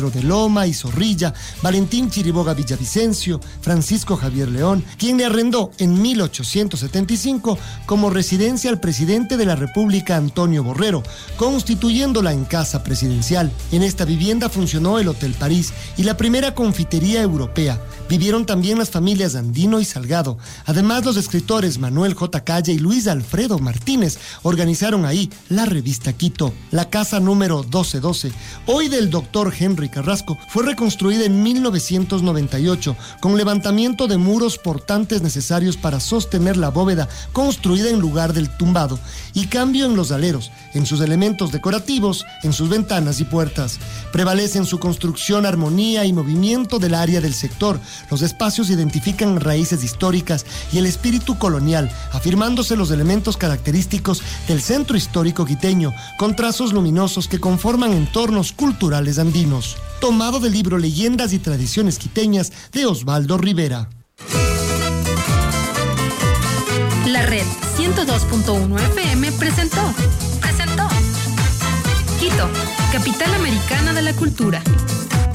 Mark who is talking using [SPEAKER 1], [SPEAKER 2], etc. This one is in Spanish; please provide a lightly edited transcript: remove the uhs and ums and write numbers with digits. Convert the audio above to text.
[SPEAKER 1] Pedro de Loma y Zorrilla, Valentín Chiriboga Villavicencio, Francisco Javier León, quien le arrendó en 1875 como residencia al presidente de la República, Antonio Borrero, constituyéndola en casa presidencial. En esta vivienda funcionó el Hotel París y la primera confitería europea. Vivieron también las familias Andino y Salgado. Además, los escritores Manuel J. Calle y Luis Alfredo Martínez organizaron ahí la revista Quito. La casa número 1212, hoy del doctor Henry Carrasco, fue reconstruida en 1998 con levantamiento de muros portantes necesarios para sostener la bóveda construida en lugar del tumbado y cambio en los aleros, en sus elementos decorativos, en sus ventanas y puertas. Prevalece en su construcción armonía y movimiento del área del sector. Los espacios identifican raíces históricas y el espíritu colonial, afirmándose los elementos característicos del centro histórico quiteño, con trazos luminosos que conforman entornos culturales andinos. Tomado del libro Leyendas y Tradiciones Quiteñas de Osvaldo Rivera.
[SPEAKER 2] La red 102.1 FM presentó Quito, capital americana de la cultura.